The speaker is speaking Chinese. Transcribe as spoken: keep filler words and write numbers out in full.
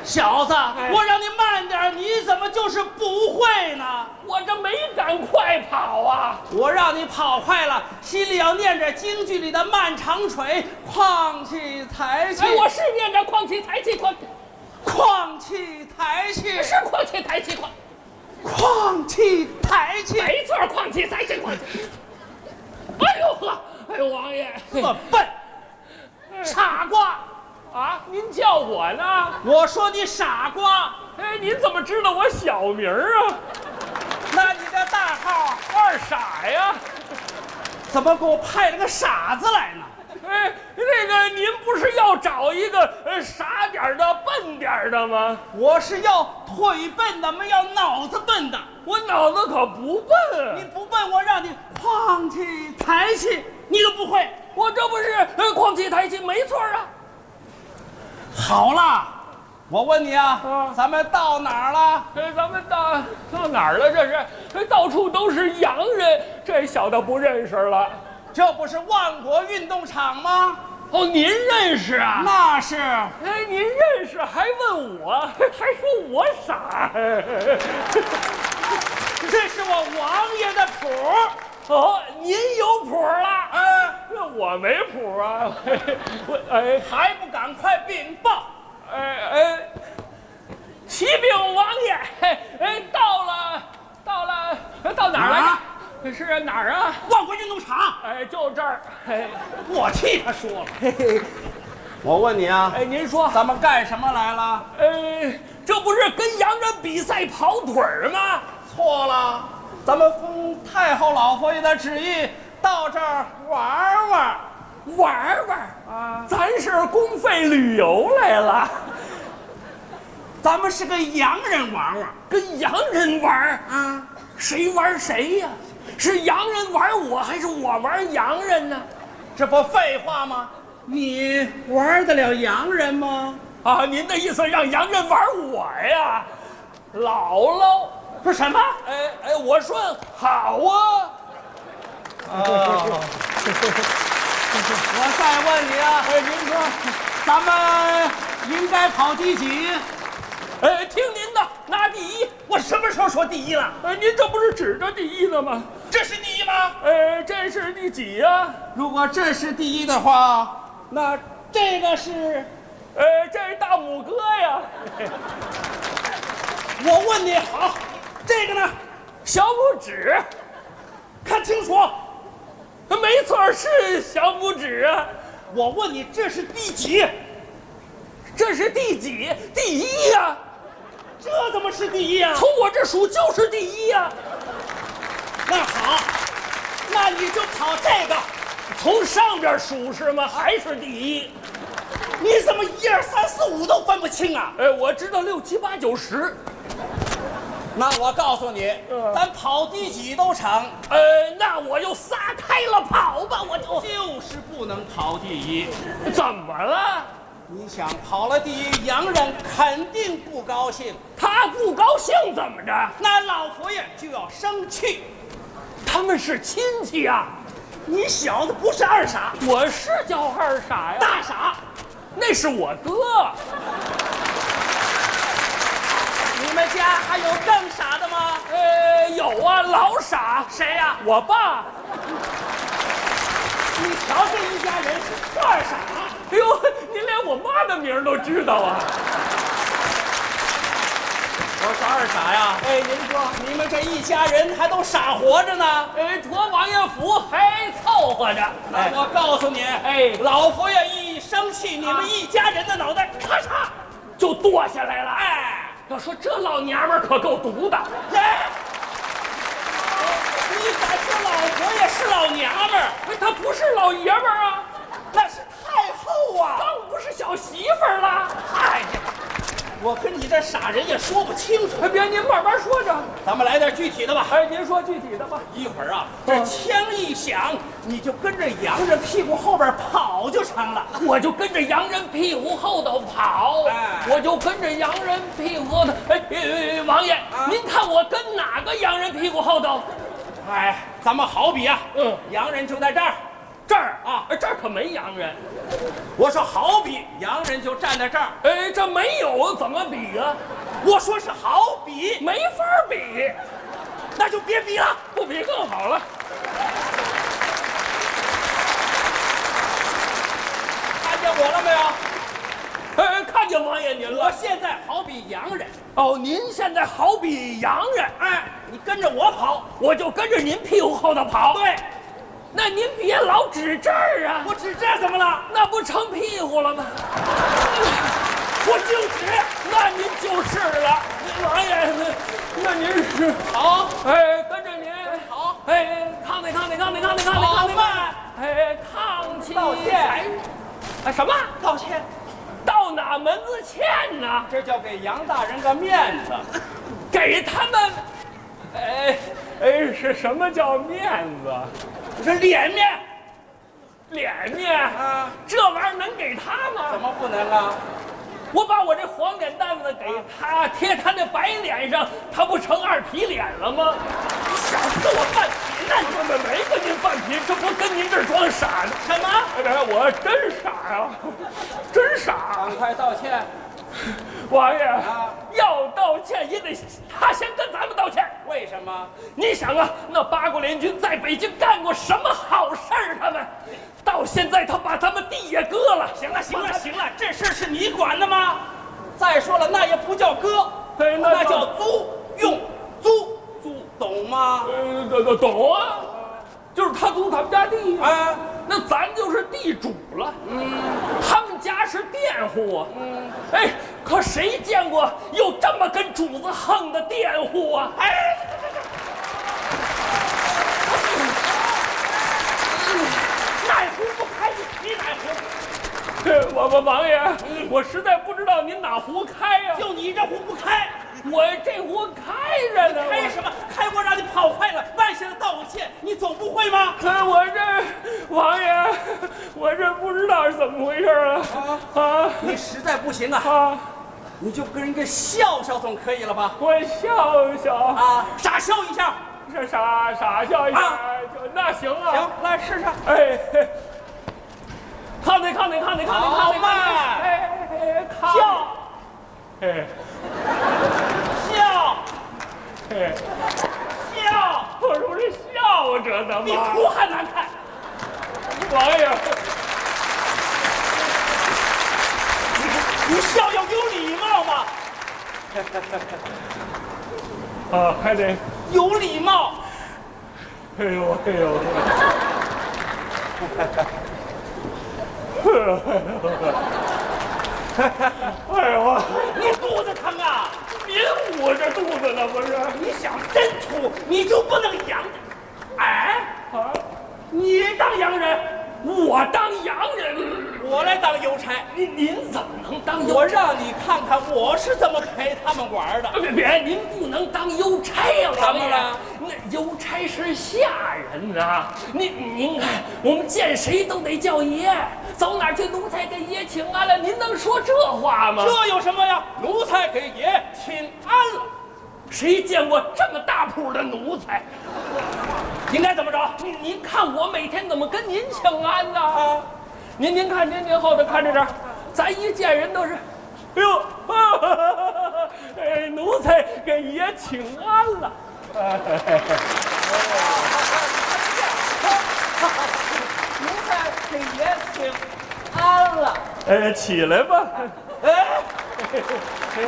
小子，哎、我让你慢点，你怎么就是不会呢？ 我这没敢快跑啊！ 我让你跑快了，心里要念着京剧里的慢长腿，况气抬气。 哎，我是念着况气抬气，况况气抬气， 是况气抬气，况况气抬气， 没错，况气抬气，况气。哎呦呵，哎呦，王爷， 特笨，傻瓜。 啊，您叫我呢？ 我说你傻瓜。 哎，您怎么知道我小名啊？ 那你的大号二傻呀？ 怎么给我派了个傻子来呢？ 哎，那个您不是要找一个呃傻点的、笨点的吗？ 我是要腿笨的，没要脑子笨的。 我脑子可不笨。 你不笨，我让你况气抬气，你都不会。 我这不是呃况气抬气，没错啊。 好了，我问你啊，啊咱们到哪儿了？ 哎，咱们到到哪儿了？这是，哎，到处都是洋人，这小的不认识了。 这不是万国运动场吗？ 哦，您认识啊？ 那是。 哎，您认识还问我，还说我傻。 这是我王爷的谱。 哦，您有谱了？ 嗯， 那我没谱啊。我哎， 还不赶快禀报？ 哎哎，启禀王爷，哎，到了，到了，到哪儿来着？啊是哪儿啊？ 万国运动场。 哎，就这儿。哎， 我替他说了。嘿嘿，我问你啊， 哎，您说咱们干什么来了？ 哎，这不是跟洋人比赛跑腿儿吗？ 错了，咱们奉太后老佛爷的旨意到这儿玩玩， 玩玩啊！咱是公费旅游来了。 咱们是跟洋人玩玩， 跟洋人玩啊？ 谁玩谁呀？是洋人玩我，还是我玩洋人呢？ 这不废话吗？你玩得了洋人吗？ 啊，您的意思让洋人玩我呀？姥姥说什么？ 哎哎，我说好啊。 哦，我再问你啊， 哎，您说， 咱们应该跑第几？ 哎，听您的，拿第一。 我什么时候说第一了？ 哎，您这不是指着第一呢吗？ 这是第一吗？ 哎，这是第几呀？ 如果这是第一的话，那这个是， 哎，这是大拇哥呀。 我问你好，这个呢？ 小拇指， 看清楚。 没错，是小拇指啊。 我问你，这是第几？ 这是第几？第一呀。 这怎么是第一啊？ 从我这数就是第一呀。 那好，那你就跑这个。 从上边数是吗？还是第一？ 你怎么一二三四五都分不清啊？ 哎，我知道六七八九十。 那我告诉你，嗯、咱跑第几都成。 呃，那我就撒开了跑吧，我就就是不能跑第一。 怎么了？ 你想跑了第一，洋人肯定不高兴。 他不高兴怎么着？ 那老佛爷就要生气。 他们是亲戚啊！ 你小子不是二傻， 我是叫二傻呀， 大傻， 那是我哥。 你们家还有更傻的吗？ 呃，有啊，老傻。 谁呀、啊？ 我爸。 你瞧这一家人是二傻。 哎呦，您连我妈的名都知道啊！ 我说二傻呀， 哎，您说你们这一家人还都傻活着呢？ 哎，驮王爷府还凑合着。 哎，我告诉你， 哎， 老佛爷一生气，你们一家人的脑袋咔嚓就剁下来了。 哎， 要说这老娘们可够毒的。 哎，你敢说老佛爷是老娘们儿？ 哎，他不是老爷们儿啊， 那是太后啊， 更不是小媳妇儿了。 哎呀！我跟你这傻人也说不清楚。 哎，别，您慢慢说着。 咱们来点具体的吧。 哎，您说具体的吧。 一会儿啊，这枪一响，你就跟着洋人屁股后边跑就成了。 我就跟着洋人屁股后头跑。 哎， 我就跟着洋人屁股后头。哎，呃、王爷、啊，您看我跟哪个洋人屁股后头？ 哎，咱们好比啊， 嗯， 洋人就在这儿， 这儿啊， 这儿可没洋人。 我说好比洋人就站在这儿， 哎，这没有怎么比呀、啊？ 我说是好比， 没法比， 那就别比了， 不比更好了。 看见我了没有？ 哎，看见王爷您了。 我现在好比洋人。 哦，您现在好比洋人。 哎，你跟着我跑， 我就跟着您屁股后头跑。 对， 那您别老指这儿啊！ 我指这儿怎么了？ 那不成屁股了吗？ 我就指， 那您就是了，王爷，那您是好， 哎，跟着您好， 哎，抗内抗内抗内抗内抗内抗内慢，哎，抗起道歉， 哎什么道歉？ 到哪门子欠呢？ 这叫给杨大人个面子， 给他们，哎哎，是什么叫面子？ 是脸面， 脸面啊， 这玩意儿能给他吗？ 怎么不能啊？ 我把我这黄脸蛋子给他，贴他那白脸上，他不成二皮脸了吗？ 你小子跟我犯贫呢！ 我们没跟您犯贫，这不跟您这儿装傻呢？ 什么？ 哎，我真傻呀、啊，真傻！ 赶快道歉！ 王爷， 啊、 要道歉也得他先跟咱们道歉。 为什么？ 你想啊，那八国联军在北京干过什么好事儿？他们到现在他把咱们地也割了。 行了，行了，行了，这事是你管的吗？再说了，那也不叫割， 哎、那, 那叫租用，租租，懂吗？ 呃，懂懂啊，就是他租咱们家地啊， 那咱就是地主了。嗯，他们家是佃户啊。嗯，哎，可谁见过有这么跟主子横的佃户啊？哎。 哪壶不开提哪壶。 我我王爷，嗯、我实在不知道您哪壶开呀、啊？ 就你这壶不开， 我这壶开着呢。 开什么？开我让你跑坏了，万下的道个歉，你总不会吗？ 哎，我这王爷，我这不知道是怎么回事啊！啊啊！ 你实在不行啊！ 啊！ 你就跟人家笑笑总可以了吧？ 我笑笑啊，傻笑一下。 是傻傻笑一下，啊、就那行啊， 行，来试试。 哎，看你看你看你看你看你， 哎哎， 笑， 哎， 笑， 哎， 笑， 我说这笑着呢吗？ 比哭还难看。 王爷， 你你笑要有礼貌吗？ 啊，还得。 有礼貌。 哎呦哎呦！哎呦！ 你肚子疼啊？ 您捂着肚子呢不是？ 你想真粗，你就不能洋人。哎，啊，你当洋人， 我当洋人， 我来当邮差。 您您怎么能当邮差？ 我让你看看我是怎么陪他们玩的。 别别，您不能当邮差呀！ 怎么了？ 那邮差是下人呐。您您看，我们见谁都得叫爷，走哪儿去奴才给爷请安了。您能说这话吗？ 这有什么呀？奴才给爷请安了。 谁见过这么大铺的奴才？ 应该怎么着？ 您您看我每天怎么跟您请安呢？ 啊， 您您看您您后头看着这儿，咱一见人都是，哎呦，哎，奴才给爷请安了。 奴才给爷请安了。 哎，起来吧。 哎，